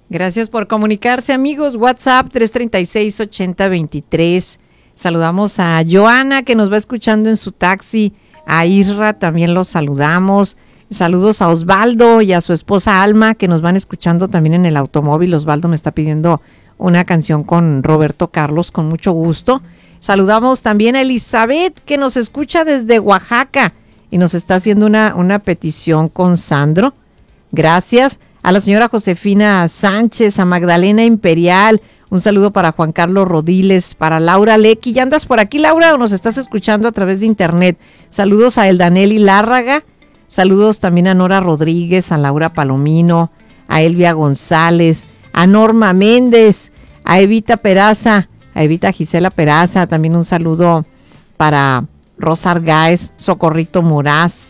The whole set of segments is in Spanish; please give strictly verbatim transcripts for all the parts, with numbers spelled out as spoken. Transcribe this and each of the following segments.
Gracias por comunicarse, amigos. WhatsApp tres treinta y seis, ochenta veintitrés. Saludamos a Joana, que nos va escuchando en su taxi. A Isra también los saludamos. Saludos a Osvaldo y a su esposa Alma, que nos van escuchando también en el automóvil. Osvaldo me está pidiendo una canción con Roberto Carlos, con mucho gusto. Saludamos también a Elizabeth, que nos escucha desde Oaxaca y nos está haciendo una, una petición con Sandro. Gracias. A la señora Josefina Sánchez, a Magdalena Imperial, un saludo para Juan Carlos Rodiles, para Laura Lecky. ¿Ya andas por aquí, Laura, o nos estás escuchando a través de internet? Saludos a Eldaneli Lárraga, saludos también a Nora Rodríguez, a Laura Palomino, a Elvia González, a Norma Méndez, a Evita Peraza, a Evita Gisela Peraza, también un saludo para Rosa Argáez, Socorrito Moraz,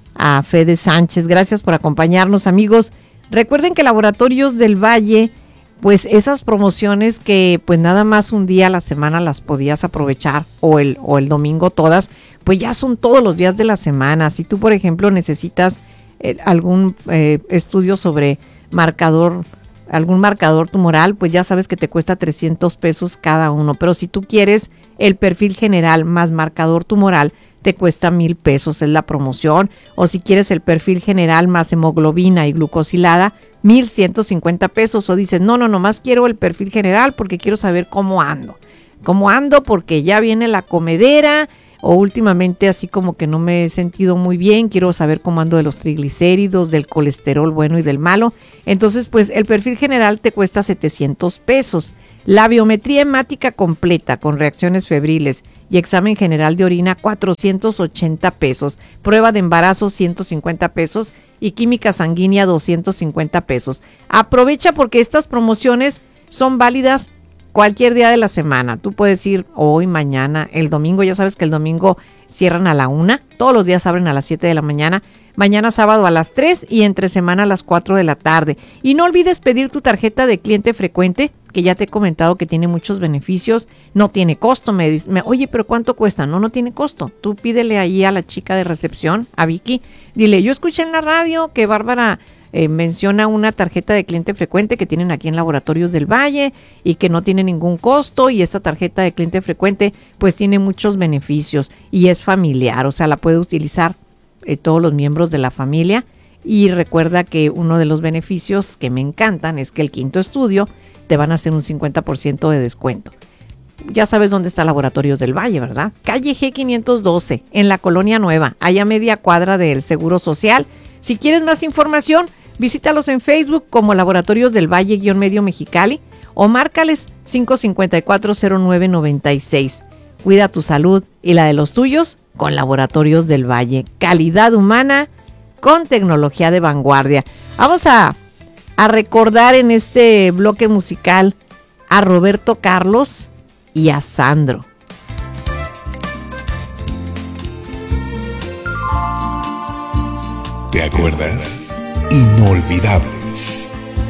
a Fede Sánchez. Gracias por acompañarnos, amigos. Recuerden que Laboratorios del Valle, pues esas promociones que pues nada más un día a la semana las podías aprovechar o el, o el domingo todas, pues ya son todos los días de la semana. Si tú, por ejemplo, necesitas eh, algún eh, estudio sobre marcador, algún marcador tumoral, pues ya sabes que te cuesta trescientos pesos cada uno. Pero si tú quieres el perfil general más marcador tumoral, te cuesta mil pesos, es la promoción. O si quieres el perfil general más hemoglobina y glucosilada, mil ciento cincuenta pesos. O dices, no, no, nomás quiero el perfil general porque quiero saber cómo ando. Cómo ando porque ya viene la comedera, o últimamente así como que no me he sentido muy bien, quiero saber cómo ando de los triglicéridos, del colesterol bueno y del malo. Entonces, pues el perfil general te cuesta setecientos pesos. La biometría hemática completa con reacciones febriles y examen general de orina, cuatrocientos ochenta pesos. Prueba de embarazo, ciento cincuenta pesos. Y química sanguínea, doscientos cincuenta pesos. Aprovecha porque estas promociones son válidas cualquier día de la semana. Tú puedes ir hoy, mañana, el domingo. Ya sabes que el domingo cierran a la una. Todos los días abren a las siete de la mañana. Mañana sábado a las tres y entre semana a las cuatro de la tarde. Y no olvides pedir tu tarjeta de cliente frecuente, que ya te he comentado que tiene muchos beneficios. No tiene costo. Me dice, oye, pero ¿cuánto cuesta? No, no tiene costo. Tú pídele ahí a la chica de recepción, a Vicky. Dile, yo escuché en la radio que Bárbara eh, menciona una tarjeta de cliente frecuente que tienen aquí en Laboratorios del Valle y que no tiene ningún costo, y esta tarjeta de cliente frecuente pues tiene muchos beneficios y es familiar, o sea, la puede utilizar eh, todos los miembros de la familia. Y recuerda que uno de los beneficios que me encantan es que el quinto estudio te van a hacer un cincuenta por ciento de descuento. Ya sabes dónde está Laboratorios del Valle, ¿verdad? Calle G quinientos doce, en la Colonia Nueva, allá media cuadra del Seguro Social. Si quieres más información, visítalos en Facebook como Laboratorios del Valle-Medio Mexicali o márcales cinco cinco cuatro, cero nueve nueve seis. Cuida tu salud y la de los tuyos con Laboratorios del Valle. Calidad humana con tecnología de vanguardia. Vamos a, a recordar en este bloque musical a Roberto Carlos y a Sandro. ¿Te acuerdas? Inolvidables.